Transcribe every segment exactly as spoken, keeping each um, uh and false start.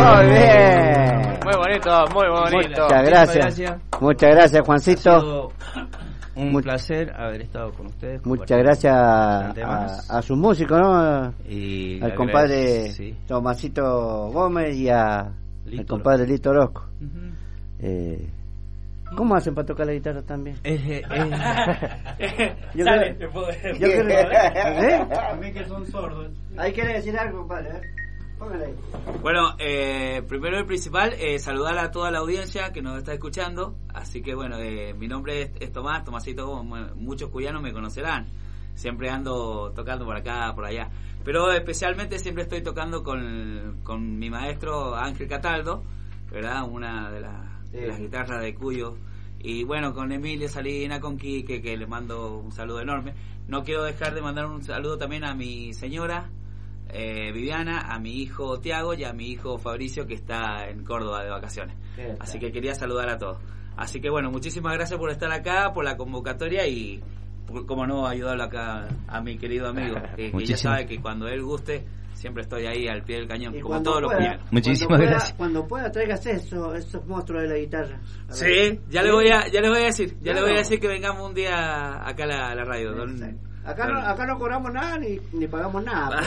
Muy bien. Muy bonito, muy bonito. Muchas gracias. gracias. Muchas gracias, Juancito. Un Muy, placer haber estado con ustedes. Muchas gracias a, a sus músicos, ¿no? Y al compadre sí. Tomasito Gómez y a al compadre Lito Orozco. Uh-huh. eh, ¿Cómo hacen para tocar la guitarra también? Eh, eh, eh. yo Sale, creo, poder. Yo creo, ¿eh? A mí que son sordos. Ahí quiere decir algo, compadre. ¿eh? Póngale ahí. Bueno, eh, primero y principal, eh, saludar a toda la audiencia que nos está escuchando. Así que bueno, eh, mi nombre es, es Tomás, Tomasito, muchos cuyanos me conocerán. Siempre ando tocando por acá, por allá. Pero especialmente siempre estoy tocando con, con mi maestro Ángel Cataldo, ¿verdad? Una de, la, sí. de las guitarras de Cuyo. Y bueno, con Emilio Salina, con Quique, que le mando un saludo enorme. No quiero dejar de mandar un saludo también a mi señora, Eh, Viviana, a mi hijo Tiago y a mi hijo Fabricio, que está en Córdoba de vacaciones. Así que quería saludar a todos. Así que bueno, muchísimas gracias por estar acá, por la convocatoria y por, como no, ayudarlo acá a mi querido amigo, que, que ya sabe que cuando él guste siempre estoy ahí al pie del cañón, y como todos pueda, los cuyanos. Muchísimas cuando gracias. Pueda, cuando pueda tráigase esos, esos monstruos de la guitarra. Sí, ya le voy a ya le voy a decir, ya claro. le voy a decir que vengamos un día acá a la, a la radio. Don, Acá no, acá no cobramos nada ni, ni pagamos nada.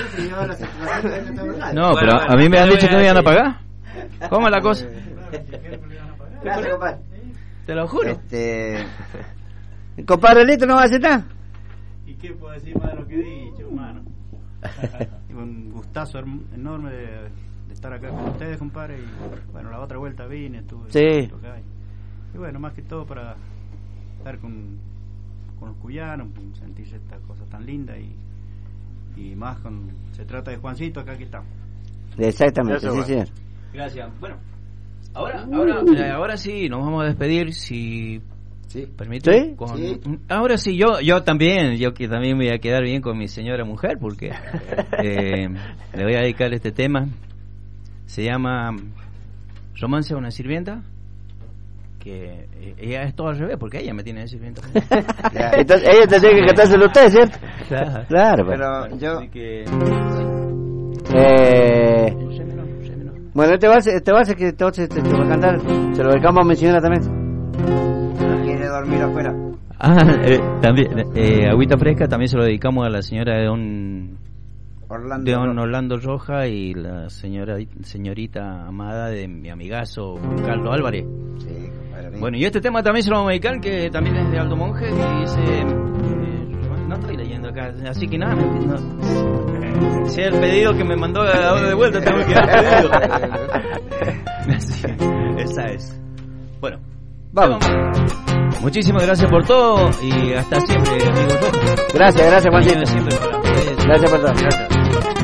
No, pero a mí me han dicho que me iban a pagar. ¿Cómo es la cosa? Gracias, compadre. Te lo juro. Este... ¿El compadre Lito no va a hacer nada? ¿Y qué puedo decir más de lo que he dicho, hermano? Un gustazo enorme de, de estar acá con ustedes, compadre. Y bueno, la otra vuelta vine, estuve. Sí. Y bueno, más que todo para estar con... con los cuyanos, sentirse esta cosa tan linda y, y más con se trata de Juancito, acá que estamos. Exactamente, sí, señor. Gracias. Bueno, ahora ahora eh, ahora sí nos vamos a despedir, si sí. permite. ¿Sí? Con, sí. Ahora sí, yo yo también, yo que también me voy a quedar bien con mi señora mujer porque eh, le voy a dedicar este tema. Se llama Romance a una sirvienta. Que eh, ella es todo al revés, porque ella me tiene de sirvienta. Entonces ella te tiene que cantárselo a usted, ¿cierto? Claro, claro, pero, pero yo que... eh... bueno, este base, este base que entonces te, te va a cantar, se lo dedicamos a mi señora también. Quiere dormir afuera. Ah, eh, también, eh, agüita fresca también se lo dedicamos a la señora de don Orlando, de don Orlando Roja y la señora señorita amada de mi amigazo Carlos Álvarez. Sí. Bueno, y este tema también se lo vamos a dedicar, que también es de Aldo Monge, que dice... Eh, no estoy leyendo acá, así que nada, no, si el pedido que me mandó ahora de vuelta, tengo que dar pedido. Así, esa es. Bueno, vamos. Muchísimas gracias por todo y hasta siempre, amigos. Gracias, gracias, Juancito. Gracias por todo. Gracias.